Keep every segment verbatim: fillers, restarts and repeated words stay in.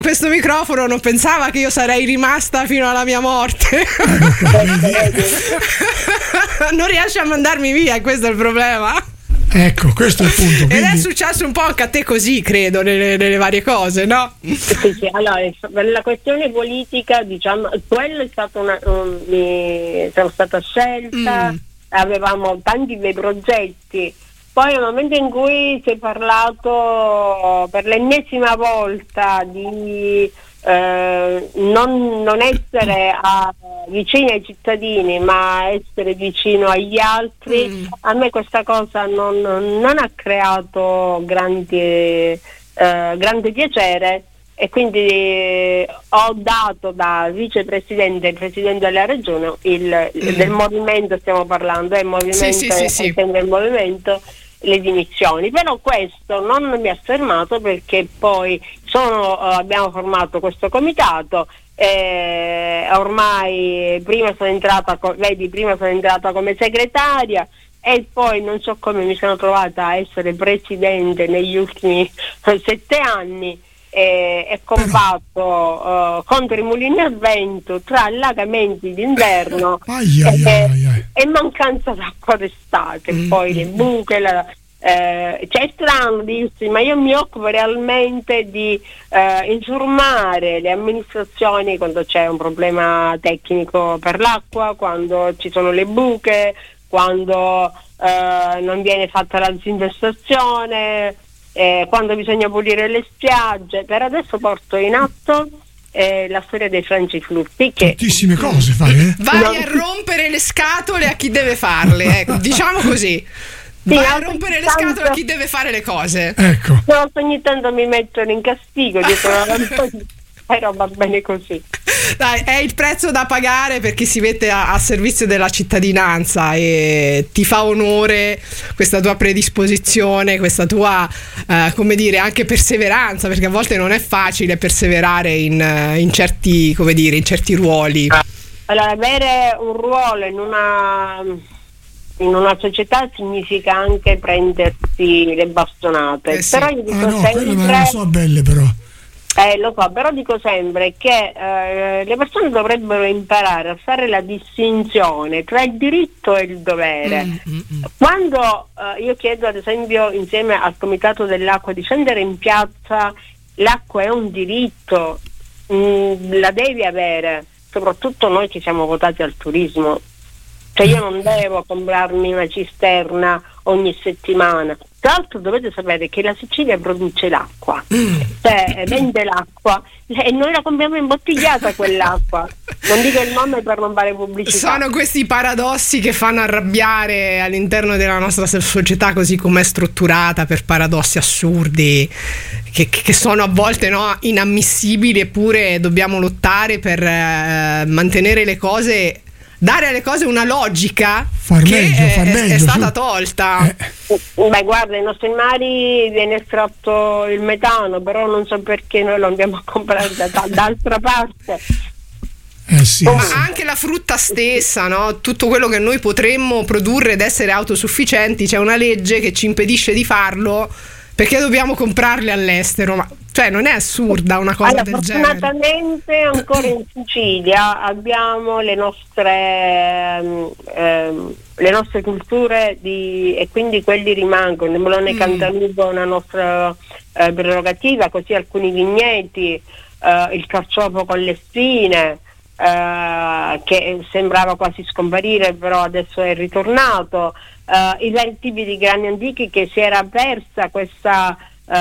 questo microfono non pensava che io sarei rimasta fino alla mia morte. Non riesce a mandarmi via, questo è il problema. Ecco, questo è il punto. Quindi... Ed è successo un po' anche a te così, credo, nelle, nelle varie cose, no? Sì, sì. Allora, per la questione politica, diciamo, quello è stato una, un, mi, sono stata scelta, mm. avevamo tanti bei progetti. Poi nel momento in cui si è parlato per l'ennesima volta di eh, non, non essere a, vicini ai cittadini ma essere vicino agli altri, mm. a me questa cosa non, non ha creato grandi, eh, grande piacere, e quindi ho dato da vicepresidente e presidente della regione il, mm. del movimento, stiamo parlando, è il movimento, sì, sì, sì, sì. il movimento, le dimissioni. Però questo non mi ha fermato, perché poi sono, uh, abbiamo formato questo comitato, eh, ormai prima sono entrata co- vedi prima sono entrata come segretaria, e poi non so come mi sono trovata a essere presidente negli ultimi sette anni. E, e combatto uh, contro i mulini al vento, tra allagamenti d'inverno ai, ai, e, ai, ai. e mancanza d'acqua d'estate, mm. poi le buche, la, eh, cioè è strano dirsi, ma io mi occupo realmente di eh, informare le amministrazioni quando c'è un problema tecnico per l'acqua, quando ci sono le buche, quando eh, non viene fatta la disinfestazione, Eh, quando bisogna pulire le spiagge. Per adesso porto in atto eh, la storia dei frangiflutti, che tantissime cose fai, eh? vai no. a rompere le scatole a chi deve farle, ecco, diciamo così. Vai sì, a rompere le scatole a chi deve fare le cose. Ecco. Ogni tanto mi mettono in castigo dietro la però va bene così. Dai, è il prezzo da pagare per chi si mette a, a servizio della cittadinanza, e ti fa onore questa tua predisposizione, questa tua eh, come dire, anche perseveranza, perché a volte non è facile perseverare in, in certi, come dire, in certi ruoli. Allora, avere un ruolo in una in una società significa anche prendersi le bastonate, eh sì. però io dico ah, no, sempre, non lo so belle però Eh, lo so, però dico sempre che eh, le persone dovrebbero imparare a fare la distinzione tra il diritto e il dovere. Mm, mm, mm. Quando eh, io chiedo, ad esempio, insieme al Comitato dell'Acqua, di scendere in piazza, l'acqua è un diritto, mh, la devi avere, soprattutto noi che siamo votati al turismo. Cioè io non devo comprarmi una cisterna ogni settimana. Tra l'altro dovete sapere che la Sicilia produce l'acqua, cioè vende l'acqua e noi la compriamo imbottigliata quell'acqua. Non dico il nome per non fare pubblicità. Sono questi paradossi che fanno arrabbiare all'interno della nostra società così com'è strutturata, per paradossi assurdi che, che sono a volte, no, inammissibili, eppure dobbiamo lottare per eh, mantenere le cose, dare alle cose una logica far che meglio, è, far meglio, è stata su. tolta. Eh. Beh, guarda, nei nostri mari viene estratto il metano, però non so perché noi lo andiamo a comprare da, da, d'altra parte. Eh sì, Ma sì. anche la frutta stessa, no? Tutto quello che noi potremmo produrre ed essere autosufficienti, c'è una legge che ci impedisce di farlo perché dobbiamo comprarle all'estero. Ma cioè non è assurda una cosa allora, del genere? Fortunatamente ancora in Sicilia abbiamo le nostre ehm, ehm, le nostre culture di, e quindi quelli rimangono. Il melone mm. cantalupo è una nostra eh, prerogativa, così alcuni vigneti, eh, il carciofo con le spine, eh, che sembrava quasi scomparire, però adesso è ritornato. Uh, i vari tipi di grani antichi, che si era persa questa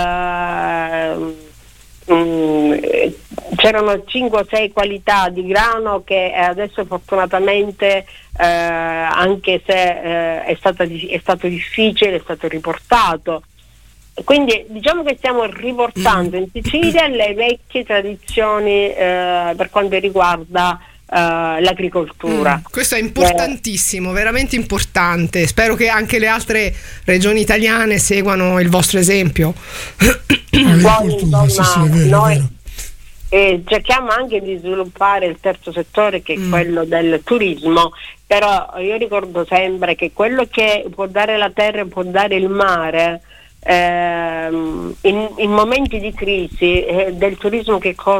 uh, um, c'erano cinque o sei qualità di grano che adesso fortunatamente uh, anche se uh, è, stata, è stato difficile, è stato riportato. Quindi diciamo che stiamo riportando in Sicilia le vecchie tradizioni uh, per quanto riguarda Uh, l'agricoltura. Mm, questo è importantissimo, eh. veramente importante. Spero che anche le altre regioni italiane seguano il vostro esempio. Poi, insomma, sì, sì, è vero, noi è vero. Eh, cerchiamo anche di sviluppare il terzo settore, che è mm. quello del turismo, però io ricordo sempre che quello che può dare la terra e può dare il mare ehm, in, in momenti di crisi eh, del turismo che